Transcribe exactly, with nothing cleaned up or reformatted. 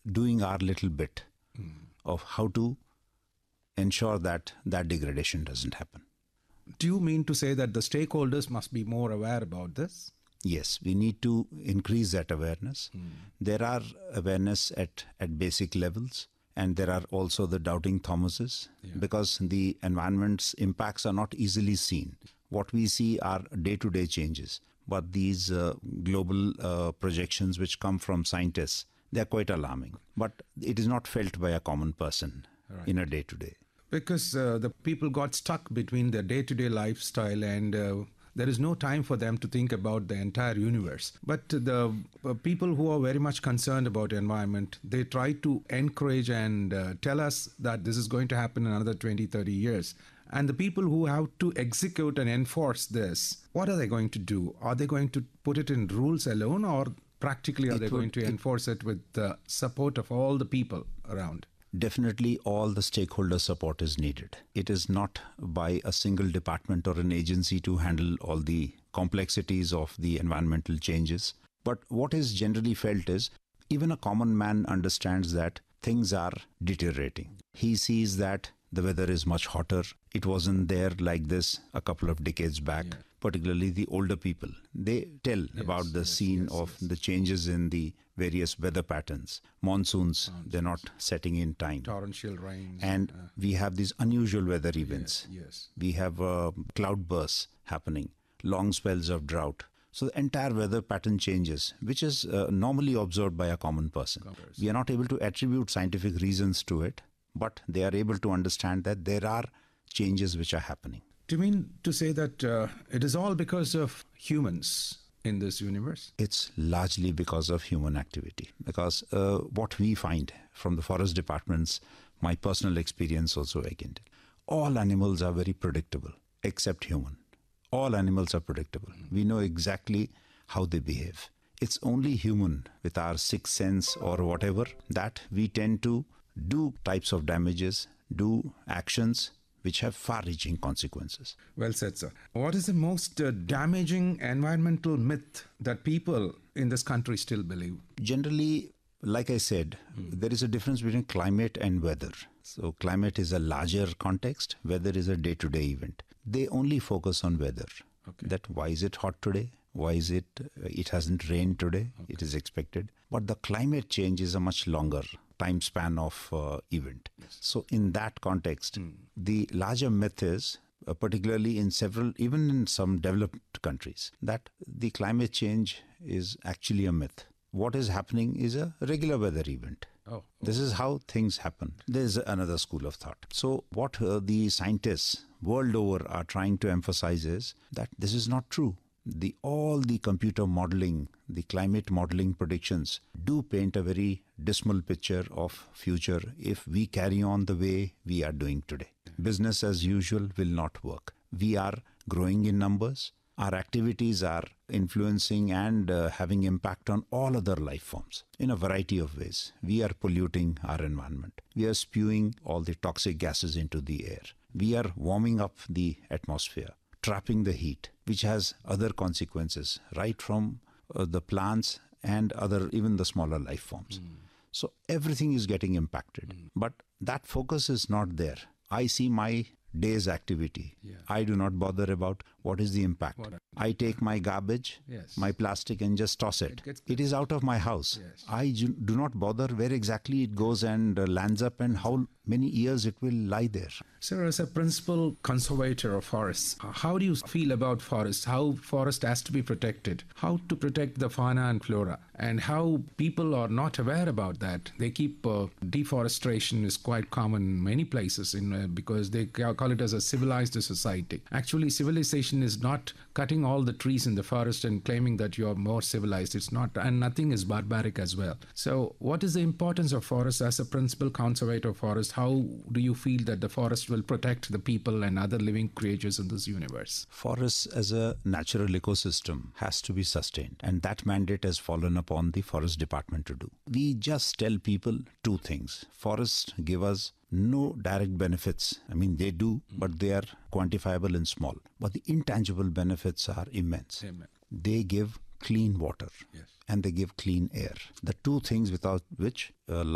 doing our little bit mm. of how to ensure that that degradation doesn't happen. Do you mean to say that the stakeholders must be more aware about this? Yes, we need to increase that awareness. Mm. There are awareness at, at basic levels, and there are also the doubting Thomases, yeah. because the environment's impacts are not easily seen. What we see are day-to-day changes, but these uh, global uh, projections which come from scientists, they are quite alarming. But it is not felt by a common person right. in a day-to-day. Because uh, the people got stuck between their day-to-day lifestyle and uh, there is no time for them to think about the entire universe. But the uh, people who are very much concerned about environment, they try to encourage and uh, tell us that this is going to happen in another twenty, thirty years. And the people who have to execute and enforce this, what are they going to do? Are they going to put it in rules alone, or practically are it they would, going to it, enforce it with the support of all the people around? Definitely all the stakeholder support is needed. It is not by a single department or an agency to handle all the complexities of the environmental changes. But what is generally felt is even a common man understands that things are deteriorating. He sees that the weather is much hotter. It wasn't there like this a couple of decades back. Yeah. Particularly the older people, they tell yes, about the yes, scene yes, of yes. the changes in the various weather patterns. Monsoons, Monsoons, they're not setting in time. Torrential rains. And uh, we have these unusual weather events. Yes, yes. We have uh, cloud bursts happening, long spells of drought. So the entire weather pattern changes, which is uh, normally observed by a common person. common person. We are not able to attribute scientific reasons to it, but they are able to understand that there are changes which are happening. Do you mean to say that uh, it is all because of humans in this universe? It's largely because of human activity. Because uh, what we find from the forest departments, my personal experience also again, all animals are very predictable, except human. All animals are predictable. Mm. We know exactly how they behave. It's only human with our sixth sense or whatever that we tend to do types of damages, do actions which have far-reaching consequences. Well said, sir. What is the most uh, damaging environmental myth that people in this country still believe? Generally, like I said, mm. there is a difference between climate and weather. So climate is a larger context, weather is a day-to-day event. They only focus on weather. Okay. That why is it hot today? Why is it, uh, it hasn't rained today? Okay. It is expected. But the climate change is a much longer time span of uh, event. Yes. So in that context, mm. the larger myth is, uh, particularly in several, even in some developed countries, that the climate change is actually a myth. What is happening is a regular weather event. Oh, oh. This is how things happen. There is another school of thought. So what uh, the scientists world over are trying to emphasize is that this is not true. The all the computer modeling, the climate modeling predictions do paint a very dismal picture of future if we carry on the way we are doing today. Business as usual will not work. We are growing in numbers. Our activities are influencing and uh, having impact on all other life forms in a variety of ways. We are polluting our environment. We are spewing all the toxic gases into the air. We are warming up the atmosphere, trapping the heat, which has other consequences, right from uh, the plants and other, even the smaller life forms. Mm. So everything is getting impacted. Mm. But that focus is not there. I see my day's activity. Yeah. I do not bother about what is the impact. What I take my garbage, yes. my plastic, and just toss it. It, it is out of my house. Yes. I do not bother where exactly it goes and uh, lands up and how many years it will lie there. Sir, as a principal conservator of forests, how do you feel about forests? How forest has to be protected? How to protect the fauna and flora? And how people are not aware about that? They keep uh, deforestation is quite common in many places in, uh, because they call it as a civilized society. Actually, civilization is not cutting all the trees in the forest and claiming that you are more civilized. It's not, and nothing is barbaric as well. So what is the importance of forests as a principal conservator of forests? How do you feel that the forest will protect the people and other living creatures in this universe? Forests as a natural ecosystem has to be sustained, and that mandate has fallen upon the forest department to do. We just tell people two things. Forests give us no direct benefits. I mean, they do, but they are quantifiable and small. But the intangible benefits are immense. Amen. They give clean water, yes. and they give clean air. The two things without which uh,